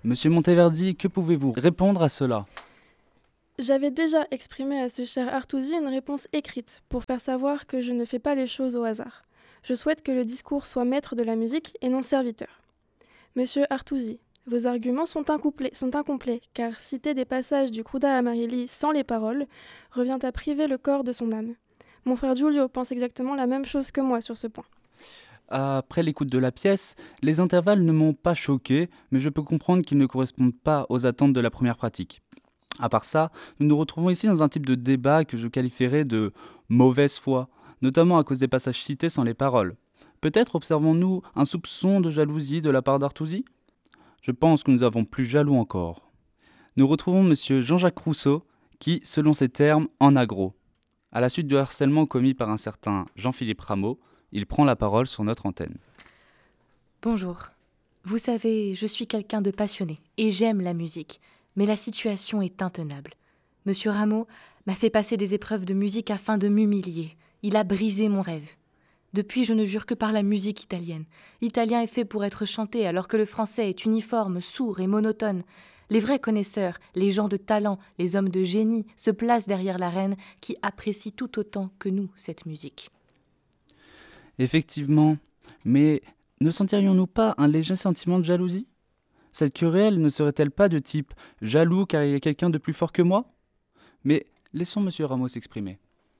Monsieur Monteverdi, que pouvez-vous répondre à cela? J'avais déjà exprimé à ce cher Artusi une réponse écrite pour faire savoir que je ne fais pas les choses au hasard. Je souhaite que le discours soit maître de la musique et non serviteur. Monsieur Artusi, vos arguments sont incomplets, car citer des passages du Cruda Amarili sans les paroles revient à priver le corps de son âme. Mon frère Giulio pense exactement la même chose que moi sur ce point. Après l'écoute de la pièce, les intervalles ne m'ont pas choqué, mais je peux comprendre qu'ils ne correspondent pas aux attentes de la première pratique. À part ça, nous nous retrouvons ici dans un type de débat que je qualifierais de mauvaise foi, notamment à cause des passages cités sans les paroles. Peut-être observons-nous un soupçon de jalousie de la part d'Artusi? Je pense que nous avons plus jaloux encore. Nous retrouvons monsieur Jean-Jacques Rousseau, qui, selon ses termes, en a gros. À la suite du harcèlement commis par un certain Jean-Philippe Rameau, il prend la parole sur notre antenne. Bonjour. Vous savez, je suis quelqu'un de passionné et j'aime la musique, mais la situation est intenable. Monsieur Rameau m'a fait passer des épreuves de musique afin de m'humilier. Il a brisé mon rêve. Depuis, je ne jure que par la musique italienne. L'italien est fait pour être chanté, alors que le français est uniforme, sourd et monotone. Les vrais connaisseurs, les gens de talent, les hommes de génie se placent derrière la reine qui apprécie tout autant que nous cette musique. Effectivement, mais ne sentirions-nous pas un léger sentiment de jalousie? Cette querelle ne serait-elle pas de type jaloux car il y a quelqu'un de plus fort que moi? Mais laissons monsieur Rameau s'exprimer.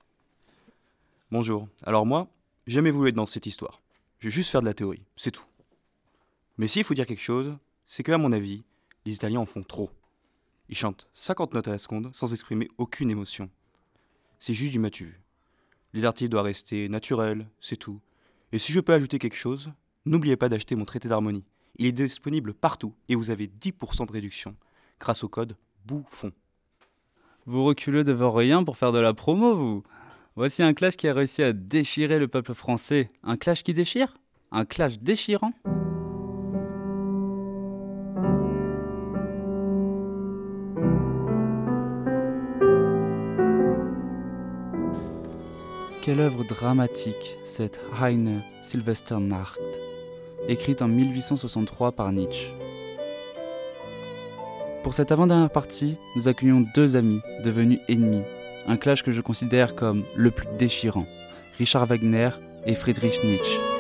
Bonjour. Alors moi, j'ai jamais voulu être dans cette histoire. Je vais juste faire de la théorie, c'est tout. Mais s'il faut dire quelque chose, c'est que à mon avis, les Italiens en font trop. Ils chantent 50 notes à la seconde sans exprimer aucune émotion. C'est juste du matu vu. Les articles doivent rester naturels, c'est tout. Et si je peux ajouter quelque chose, n'oubliez pas d'acheter mon traité d'harmonie. Il est disponible partout et vous avez 10% de réduction grâce au code BOUFFON. Vous reculez devant rien pour faire de la promo, vous? Voici un clash qui a réussi à déchirer le peuple français. Un clash qui déchire? Un clash déchirant? Quelle œuvre dramatique, cette Heine Silvesternacht, écrite en 1863 par Nietzsche. Pour cette avant-dernière partie, nous accueillons deux amis devenus ennemis, un clash que je considère comme le plus déchirant, Richard Wagner et Friedrich Nietzsche.